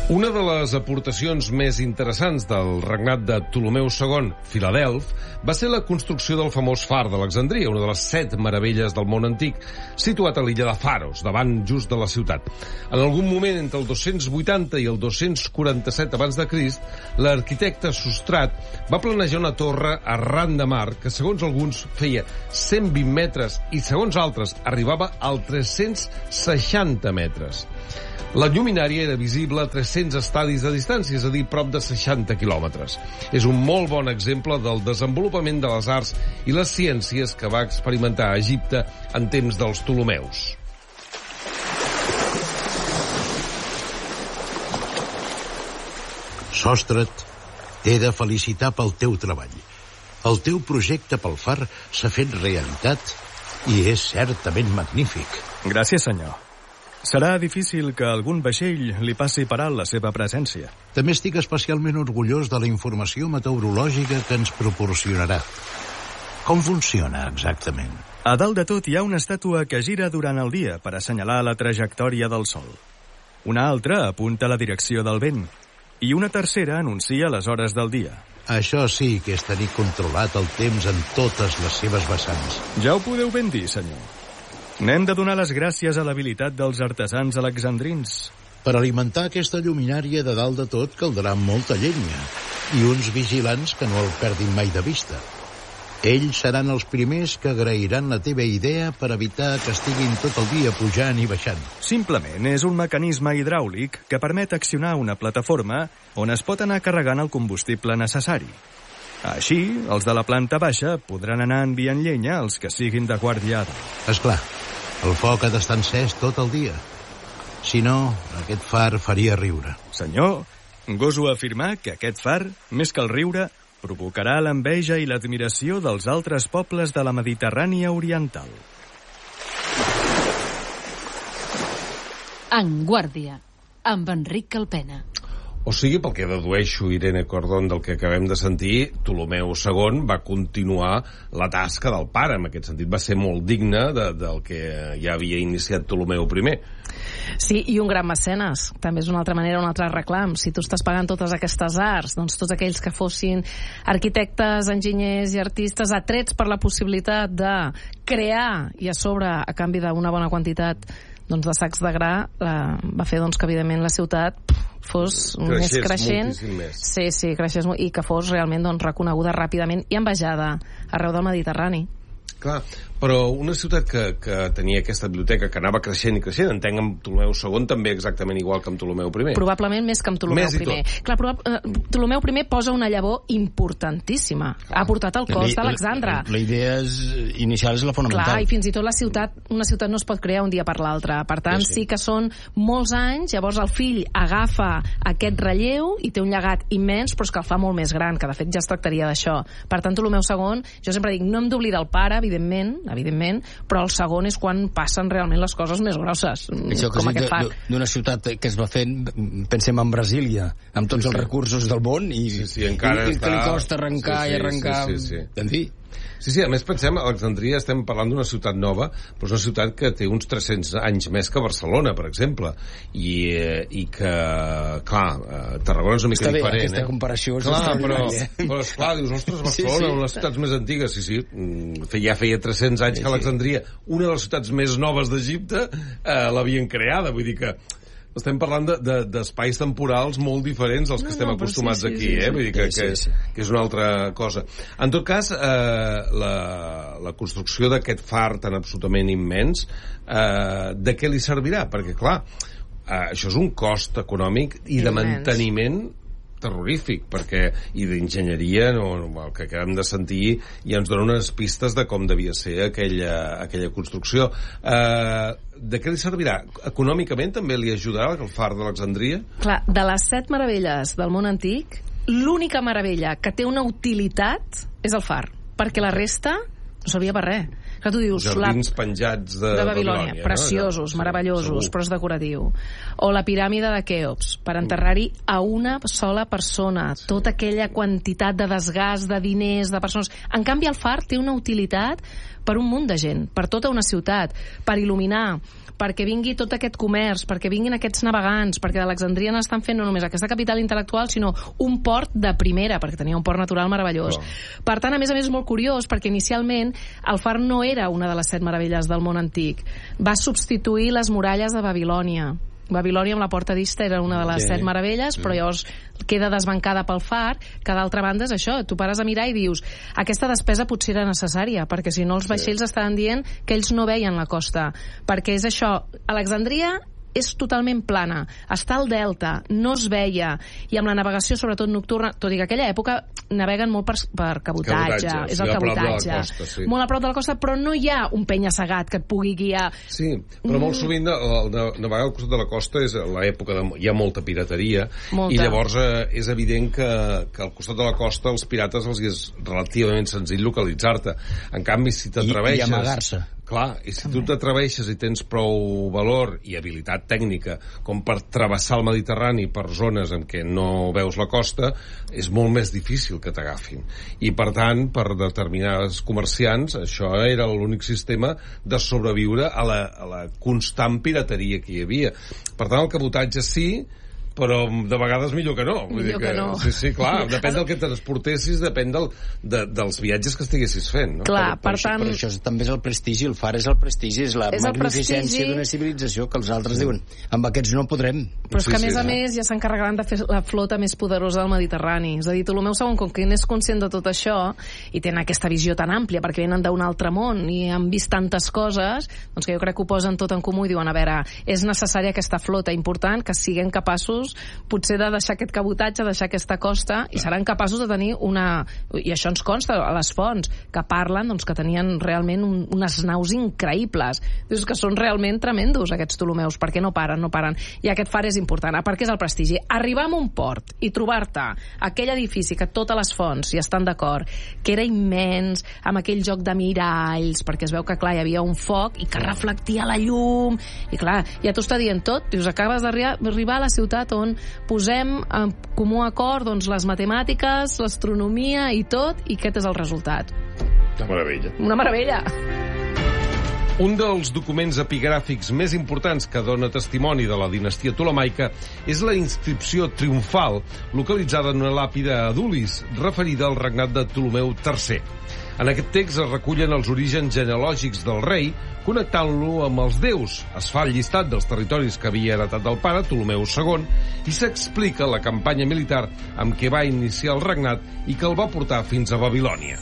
Una de les aportacions més interessants del regnat de Ptolemeu II, Filadelf, va ser la construcció del famós far d'Alexandria, una de les 7 meravelles del món antic, situat a l'illa de Faros, davant just de la ciutat. En algun moment, entre el 280 i el 247 abans de Crist, l'arquitecte Sostrat va planejar una torre arran de mar que, segons alguns, feia 120 metres i, segons altres, arribava als 360 metres. La lluminària era visible a 300 estadis de distància, és a dir, prop de 60 quilòmetres. És un molt bon exemple del desenvolupament de les arts i les ciències que va experimentar a Egipte en temps dels Ptolemeus. Sòstrat, t'he de felicitar pel teu treball. El teu projecte pel far s'ha fet realitat i és certament magnífic. Gràcies, senyor. Serà difícil que algun vaixell li passi per alt la seva presència. També estic especialment orgullós de la informació meteorològica que ens proporcionarà. Com funciona exactament? A dalt de tot hi ha una estàtua que gira durant el dia per assenyalar la trajectòria del sol. Una altra apunta la direcció del vent i una tercera anuncia les hores del dia. Això sí que és tenir controlat el temps en totes les seves vessants. Ja ho podeu ben dir, senyor. N'hem de donar les gràcies a l'habilitat dels artesans alexandrins. Per alimentar aquesta lluminària de dalt de tot caldrà molta llenya i uns vigilants que no el perdin mai de vista. Ells seran els primers que agrairan la teva idea per evitar que estiguin tot el dia pujant i baixant. Simplement és un mecanisme hidràulic que permet accionar una plataforma on es pot anar carregant el combustible necessari. Així, els de la planta baixa podran anar enviant llenya als que siguin de guardiada. És clar, el foc ha d'estar encès tot el dia. Si no, aquest far faria riure. Senyor, goso afirmar que aquest far, més que el riure, provocarà l'enveja i l'admiració dels altres pobles de la Mediterrània oriental. En Guàrdia, amb Enric Calpena. O sigui, pel que dedueixo, Irene Cordón, del que acabem de sentir, Ptolemeu II va continuar la tasca del pare. En aquest sentit va ser molt digne del que ja havia iniciat Ptolemeu I. Sí, i un gran mecenes. També és una altra manera, un altre reclam. Si tu estàs pagant totes aquestes arts, doncs tots aquells que fossin arquitectes, enginyers i artistes atrets per la possibilitat de crear i a sobre, a canvi d'una bona quantitat de sacs de gra, va fer que evidentment la ciutat fos més creixent. Sí, creixés molt, i que fos realment reconeguda ràpidament i envejada arreu del Mediterrani. Clar, però una ciutat que tenia aquesta biblioteca que anava creixent i creixent, entenc amb Ptolemeu II també exactament igual que amb Ptolemeu I. Probablement més que amb Ptolemeu I. Clar, Ptolemeu I posa una llavor importantíssima. Ha portat el cos d'Alexandre. La idea inicial és la fonamental. Clar, i fins i tot una ciutat no es pot crear un dia per l'altre. Per tant, sí que són molts anys, llavors el fill agafa aquest relleu i té un llegat immens, però és que el fa molt més gran, que de fet ja es tractaria d'això. Per tant, Ptolemeu II, jo sempre dic, no hem d'oblidar el pare, evidentment, però el segon és quan passen realment les coses més grosses, com aquest far. D'una ciutat que es va fent, pensem en Brasília, amb tots els recursos del món, i que li costa arrencar i arrencar. En fi. Sí, a més pensem, Alexandria estem parlant d'una ciutat nova, però és una ciutat que té uns 300 anys més que Barcelona, per exemple, i que, clar, Tarragona és una mica diferent. Aquesta comparació és extraordinària. Però esclar, dius, ostres, Barcelona, una de les ciutats més antigues, ja feia 300 anys que Alexandria, una de les ciutats més noves d'Egipte, l'havien creada, vull dir que estem parlant d'espais temporals molt diferents als que estem acostumats aquí, vull dir que és una altra cosa. En tot cas, la construcció d'aquest far tan absolutament immens, de què li servirà? Perquè, clar, això és un cost econòmic i de manteniment terrorífic, i d'enginyeria, el que acabem de sentir ja ens dona unes pistes de com devia ser aquella construcció. De què li servirà? Econòmicament també li ajudarà el far d'Alexandria? Clar, de les 7 meravelles del món antic, l'única meravella que té una utilitat és el far, perquè la resta no servia per res. Que tu dius, jardins penjats de Babilònia. Preciosos, meravellosos, però és decoratiu. O la piràmide de Keops, per enterrar-hi a una sola persona. Tota aquella quantitat de desgast, de diners, de persones. En canvi, el far té una utilitat per un munt de gent, per tota una ciutat, per il·luminar, perquè vingui tot aquest comerç, perquè vinguin aquests navegants, perquè d'Alexandria n'estan fent no només aquesta capital intel·lectual, sinó un port de primera, perquè tenia un port natural meravellós. Per tant, a més, és molt curiós, perquè inicialment el far no era una de les 7 meravelles del món antic. Va substituir les muralles de Babilònia. Babilònia amb la Porta d'Ista era una de les 7 meravelles, però llavors queda desbancada pel far, que d'altra banda és això, tu pares a mirar i dius aquesta despesa potser era necessària, perquè si no els vaixells estaven dient que ells no veien la costa, perquè és això, Alexandria és totalment plana, està al delta, no es veia, i amb la navegació, sobretot nocturna, tot i que aquella època naveguen molt per cabotatge, és el cabotatge, molt a prop de la costa, però no hi ha un penya-segat que et pugui guiar. Sí, però molt sovint navegar al costat de la costa és l'època hi ha molta pirateria, i llavors és evident que al costat de la costa els pirates els és relativament senzill localitzar-te. En canvi, si t'atreveixes... I amagar-se. Clar, i si tu t'atreveixes i tens prou valor i habilitat tècnica com per travessar el Mediterrani per zones en què no veus la costa, és molt més difícil que t'agafin. I, per tant, per determinats comerciants, això era l'únic sistema de sobreviure a la constant pirateria que hi havia. Per tant, el cabotatge sí, però de vegades millor que no. Millor que no. Sí, clar, depèn del que transportessis, depèn dels viatges que estiguessis fent. No? Clar, per tant... Però això també és el prestigi, el far és el prestigi, és la magnificència d'una civilització que els altres diuen, amb aquests no podrem. Però és que, a més, ja s'encarregaran de fer la flota més poderosa del Mediterrani. És a dir, Ptolemeu II, com que n'és conscient de tot això, i tenen aquesta visió tan àmplia, perquè venen d'un altre món i han vist tantes coses, doncs que jo crec que ho posen tot en comú i diuen, a veure, és necessària aquesta flota important, que siguem capaços potser de deixar aquest cabotatge, deixar aquesta costa, i seran capaços de tenir una... I això ens consta a les fonts, que parlen doncs, que tenien realment unes naus increïbles. Dius que són realment tremendos, aquests Ptolemeus, perquè no paren. I aquest far és important. A part que és el prestigi. Arribar a un port i trobar-te aquell edifici que totes les fonts hi estan d'acord, que era immens, amb aquell joc de miralls, perquè es veu que, clar, hi havia un foc i que reflectia la llum, i clar, ja t'ho està dient tot. Dius, acabes d'arribar a la ciutat on posem en comú acord doncs, les matemàtiques, l'astronomia i tot, i aquest és el resultat. Una meravella. Una meravella. Un dels documents epigràfics més importants que dona testimoni de la dinastia ptolemaica és la inscripció triomfal localitzada en una làpida a Adulis, referida al regnat de Ptolemeu III. En aquest text es recullen els orígens genealògics del rei, connectant-lo amb els déus. Es fa el llistat dels territoris que havia heretat del pare, Ptolemeu II, i s'explica la campanya militar amb què va iniciar el regnat i que el va portar fins a Babilònia.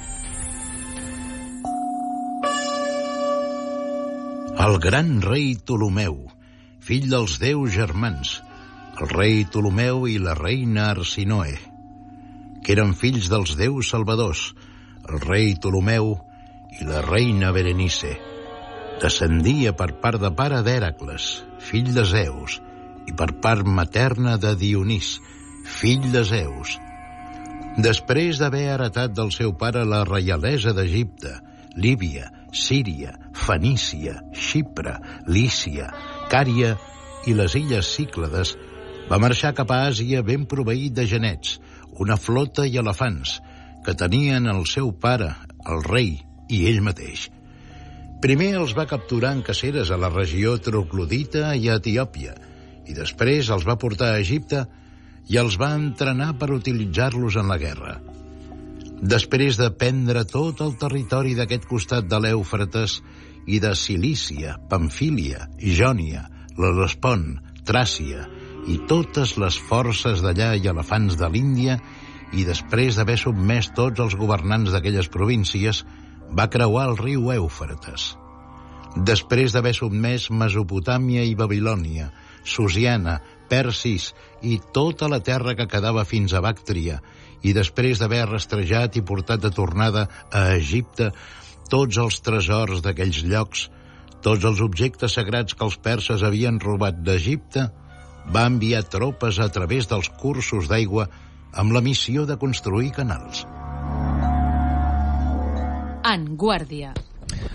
El gran rei Ptolemeu, fill dels déus germans, el rei Ptolemeu i la reina Arsinoe, que eren fills dels déus salvadors, el rei Ptolemeu i la reina Berenice. Descendia per part de pare d'Hèracles, fill de Zeus, i per part materna de Dionís, fill de Zeus. Després d'haver heretat del seu pare la reialesa d'Egipte, Líbia, Síria, Fenícia, Xipre, Lícia, Cària i les illes Cíclades, va marxar cap a Àsia ben proveït de genets, una flota i elefants, que tenien el seu pare, el rei, i ell mateix. Primer els va capturar en caceres a la regió Troclodita i a Etiòpia, i després els va portar a Egipte i els va entrenar per utilitzar-los en la guerra. Després de prendre tot el territori d'aquest costat de l'Èufrates i de Cilícia, Pamfília, Jònia, l'Hel·lespont, Tràcia i totes les forces d'allà i elefants de l'Índia, i després d'haver sotmès tots els governants d'aquelles províncies, va creuar el riu Èufrates. Després d'haver sotmès Mesopotàmia i Babilònia, Susiana, Persis i tota la terra que quedava fins a Bàctria, i després d'haver rastrejat i portat de tornada a Egipte tots els tresors d'aquells llocs, tots els objectes sagrats que els perses havien robat d'Egipte, va enviar tropes a través dels cursos d'aigua amb la missió de construir canals. En Guàrdia.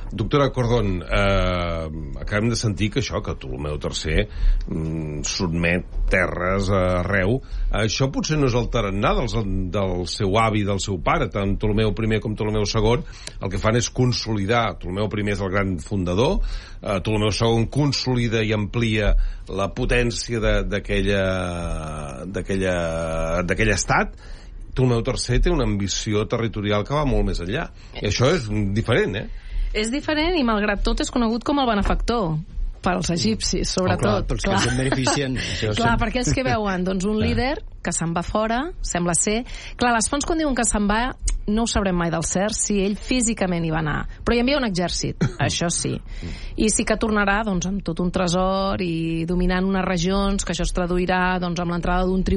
Doctora Cordón, acabem de sentir que això, que Ptolemeu III sotmet terres arreu. Això potser no és el tarannà del seu avi, del seu pare, tant Ptolemeu I com Ptolemeu II. El que fan és consolidar. Ptolemeu I és el gran fundador, Ptolemeu II consolida i amplia la potència d'aquell estat. Ptolemeu III té una ambició territorial que va molt més enllà. I això és diferent, És diferent i, malgrat tot, és conegut com el benefactor pels egipcis, sobretot. Pels que se'n beneficien. Clar, perquè els que veuen un líder que se'n va fora, sembla ser... Clar, les fonts quan diuen que se'n va no ho sabrem mai del cert si ell físicament hi va anar, però hi envia un exèrcit, això sí, i sí que tornarà amb tot un tresor i dominant unes regions, que això es traduirà amb l'entrada d'un tribut